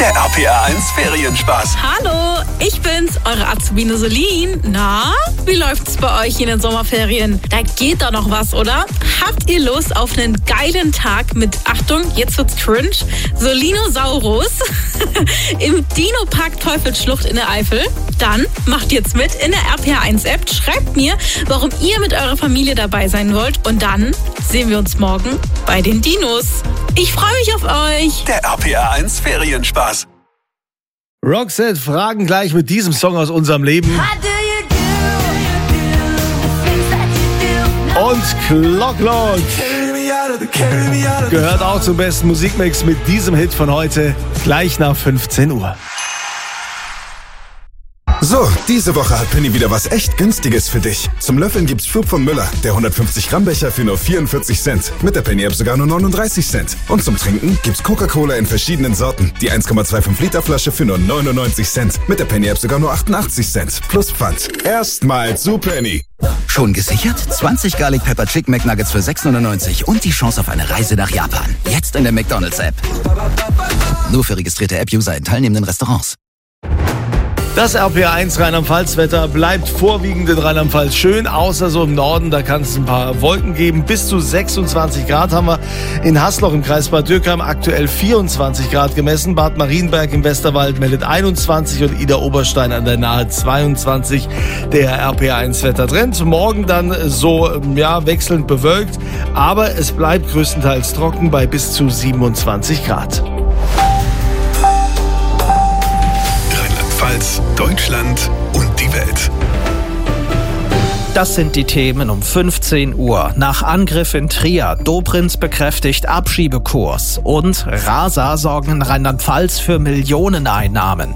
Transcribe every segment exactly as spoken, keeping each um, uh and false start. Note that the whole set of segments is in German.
Der R P R eins Ferienspaß. Hallo, ich bin's, eure Azubine Solin. Na, wie läuft's bei euch in den Sommerferien? Da geht doch noch was, oder? Habt ihr Lust auf einen geilen Tag mit, Achtung, jetzt wird's cringe, Solinosaurus im Dino-Park Teufelsschlucht in der Eifel? Dann macht jetzt mit in der R P R eins App, schreibt mir, warum ihr mit eurer Familie dabei sein wollt und dann sehen wir uns morgen bei den Dinos. Ich freue mich auf euch. Der R P R eins Ferienspaß. Roxette fragen gleich mit diesem Song aus unserem Leben. Und Clock Lock gehört auch zum besten Musikmix mit diesem Hit von heute, gleich nach fünfzehn Uhr. So, diese Woche hat Penny wieder was echt Günstiges für dich. Zum Löffeln gibt's Schub von Müller, der hundertfünfzig Gramm Becher für nur vierundvierzig Cent. Mit der Penny App sogar nur neununddreißig Cent. Und zum Trinken gibt's Coca-Cola in verschiedenen Sorten. Die eins Komma fünfundzwanzig Liter Flasche für nur neunundneunzig Cent. Mit der Penny App sogar nur achtundachtzig Cent. Plus Pfand. Erstmal zu Penny. Schon gesichert? zwanzig Garlic Pepper Chicken McNuggets für sechs neunundneunzig und die Chance auf eine Reise nach Japan. Jetzt in der McDonald's App. Nur für registrierte App-User in teilnehmenden Restaurants. Das R P R eins Rheinland-Pfalz-Wetter bleibt vorwiegend in Rheinland-Pfalz schön, außer so im Norden, da kann es ein paar Wolken geben. Bis zu sechsundzwanzig Grad haben wir in Hasloch im Kreis Bad Dürkheim aktuell vierundzwanzig Grad gemessen. Bad Marienberg im Westerwald meldet einundzwanzig und Idar-Oberstein an der Nahe zweiundzwanzig. Der R P R eins Wettertrend. Morgen dann so ja, wechselnd bewölkt, aber es bleibt größtenteils trocken bei bis zu siebenundzwanzig Grad. Deutschland und die Welt. Das sind die Themen um fünfzehn Uhr. Nach Angriff in Trier, Dobrindt bekräftigt Abschiebekurs und Rasa sorgen in Rheinland-Pfalz für Millioneneinnahmen.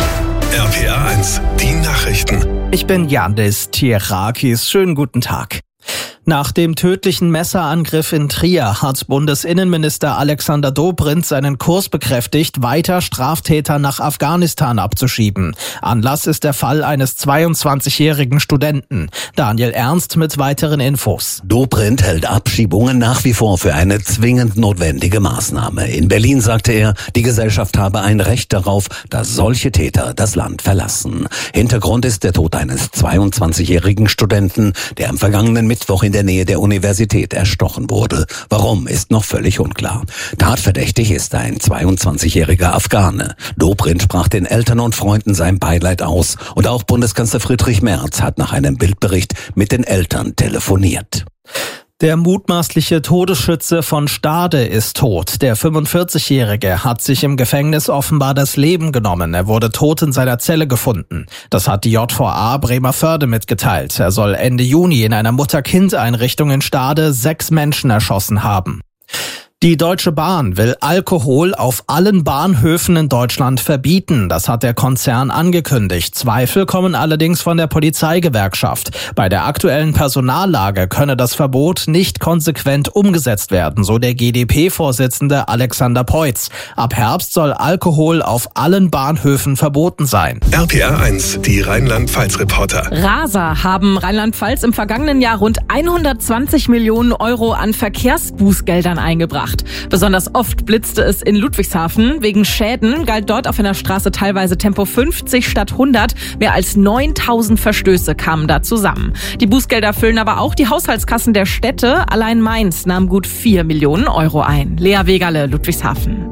R P R eins, die Nachrichten. Ich bin Yandis Tierakis. Schönen guten Tag. Nach dem tödlichen Messerangriff in Trier hat Bundesinnenminister Alexander Dobrindt seinen Kurs bekräftigt, weiter Straftäter nach Afghanistan abzuschieben. Anlass ist der Fall eines zweiundzwanzigjährigen Studenten. Daniel Ernst mit weiteren Infos. Dobrindt hält Abschiebungen nach wie vor für eine zwingend notwendige Maßnahme. In Berlin sagte er, die Gesellschaft habe ein Recht darauf, dass solche Täter das Land verlassen. Hintergrund ist der Tod eines zweiundzwanzigjährigen Studenten, der am vergangenen Mittwoch in der Nähe der Universität erstochen wurde. Warum, ist noch völlig unklar. Tatverdächtig ist ein zweiundzwanzigjähriger Afghane. Dobrindt sprach den Eltern und Freunden sein Beileid aus und auch Bundeskanzler Friedrich Merz hat nach einem Bildbericht mit den Eltern telefoniert. Der mutmaßliche Todesschütze von Stade ist tot. Der fünfundvierzigjährige hat sich im Gefängnis offenbar das Leben genommen. Er wurde tot in seiner Zelle gefunden. Das hat die J V A Bremervörde mitgeteilt. Er soll Ende Juni in einer Mutter-Kind-Einrichtung in Stade sechs Menschen erschossen haben. Die Deutsche Bahn will Alkohol auf allen Bahnhöfen in Deutschland verbieten. Das hat der Konzern angekündigt. Zweifel kommen allerdings von der Polizeigewerkschaft. Bei der aktuellen Personallage könne das Verbot nicht konsequent umgesetzt werden, so der G D P-Vorsitzende Alexander Peutz. Ab Herbst soll Alkohol auf allen Bahnhöfen verboten sein. R P R eins, die Rheinland-Pfalz-Reporter. Rasa haben Rheinland-Pfalz im vergangenen Jahr rund hundertzwanzig Millionen Euro an Verkehrsbußgeldern eingebracht. Besonders oft blitzte es in Ludwigshafen. Wegen Schäden galt dort auf einer Straße teilweise Tempo fünfzig statt hundert. Mehr als neuntausend Verstöße kamen da zusammen. Die Bußgelder füllen aber auch die Haushaltskassen der Städte. Allein Mainz nahm gut vier Millionen Euro ein. Lea Wegerle, Ludwigshafen.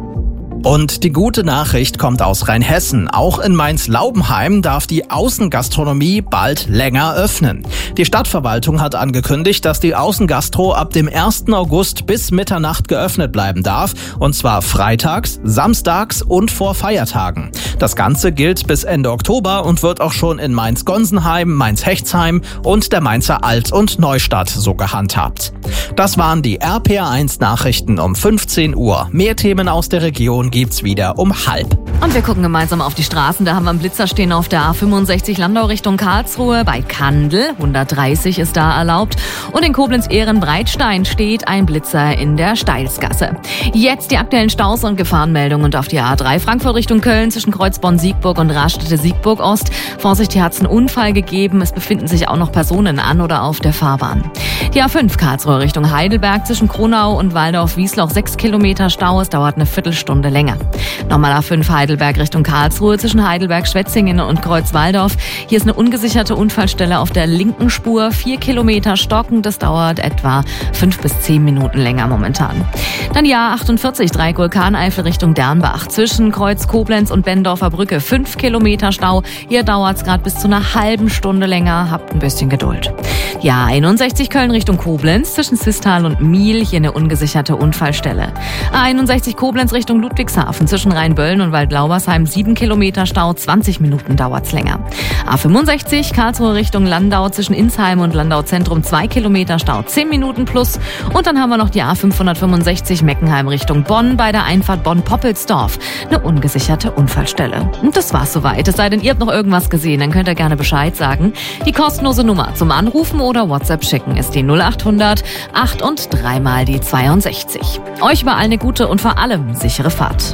Und die gute Nachricht kommt aus Rheinhessen. Auch in Mainz-Laubenheim darf die Außengastronomie bald länger öffnen. Die Stadtverwaltung hat angekündigt, dass die Außengastro ab dem ersten August bis Mitternacht geöffnet bleiben darf. Und zwar freitags, samstags und vor Feiertagen. Das Ganze gilt bis Ende Oktober und wird auch schon in Mainz-Gonsenheim, Mainz-Hechtsheim und der Mainzer Alt- und Neustadt so gehandhabt. Das waren die R P R eins Nachrichten um fünfzehn Uhr. Mehr Themen aus der Region gibt's wieder um halb. Und wir gucken gemeinsam auf die Straßen. Da haben wir einen Blitzer stehen auf der A fünfundsechzig Landau Richtung Karlsruhe. Bei Kandel, hundertdreißig ist da erlaubt. Und in Koblenz-Ehren-Breitstein steht ein Blitzer in der Steilsgasse. Jetzt die aktuellen Staus und Gefahrenmeldungen. Und auf die A drei Frankfurt Richtung Köln zwischen Kreuzborn-Siegburg und Raststätte-Siegburg-Ost. Vorsicht, hier hat's einen Unfall gegeben. Es befinden sich auch noch Personen an oder auf der Fahrbahn. Die A fünf Karlsruhe Richtung Heidelberg zwischen Kronau und Waldorf-Wiesloch. Sechs Kilometer Stau. Es dauert eine Viertelstunde länger. Nochmal A fünf Heidelberg Heidelberg Richtung Karlsruhe zwischen Heidelberg-Schwetzingen und Kreuzwaldorf. Hier ist eine ungesicherte Unfallstelle auf der linken Spur. Vier Kilometer stocken, das dauert etwa fünf bis zehn Minuten länger momentan. Dann die A achtundvierzig, Dreieck Vulkaneifel Richtung Dernbach. Zwischen Kreuz Koblenz und Bendorfer Brücke fünf Kilometer Stau. Hier dauert es gerade bis zu einer halben Stunde länger. Habt ein bisschen Geduld. Die A einundsechzig Köln Richtung Koblenz zwischen Sisttal und Miel. Hier eine ungesicherte Unfallstelle. A einundsechzig Koblenz Richtung Ludwigshafen zwischen Rheinböllen und Waldlaubersheim sieben Kilometer Stau. zwanzig Minuten dauert's länger. A fünfundsechzig Karlsruhe Richtung Landau zwischen Insheim und Landau Zentrum zwei Kilometer Stau. zehn Minuten plus. Und dann haben wir noch die A fünfhundertfünfundsechzig Meckenheim Richtung Bonn bei der Einfahrt Bonn-Poppelsdorf. Eine ungesicherte Unfallstelle. Und das war's soweit. Es sei denn, ihr habt noch irgendwas gesehen, dann könnt ihr gerne Bescheid sagen. Die kostenlose Nummer zum Anrufen oder WhatsApp schicken ist die null achthundert acht und dreimal die zweiundsechzig. Euch überall eine gute und vor allem sichere Fahrt.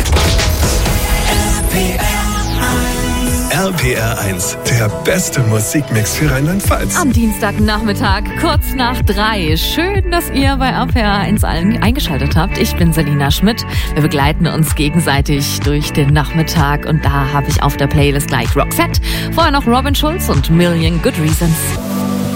R P R eins, der beste Musikmix für Rheinland-Pfalz. Am Dienstagnachmittag, kurz nach drei. Schön, dass ihr bei R P R eins allen eingeschaltet habt. Ich bin Selina Schmidt. Wir begleiten uns gegenseitig durch den Nachmittag und da habe ich auf der Playlist gleich Roxette. Vorher noch Robin Schulz und Million Good Reasons.